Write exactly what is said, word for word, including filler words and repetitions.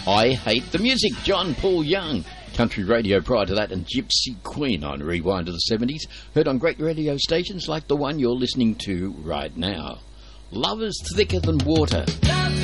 I Hate the Music, John Paul Young. Country radio prior to that, and Gypsy Queen on Rewind to the seventies, heard on great radio stations like the one you're listening to right now. Love is Thicker Than Water.